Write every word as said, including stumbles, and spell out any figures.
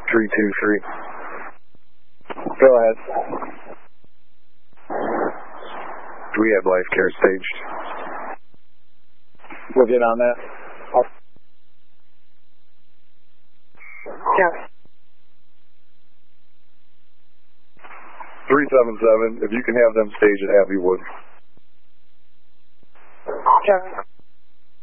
three two three. Go ahead. Do we have life care staged? We'll get on that. Yeah. three seven seven, if you can have them staged at Abbeywood. Yeah.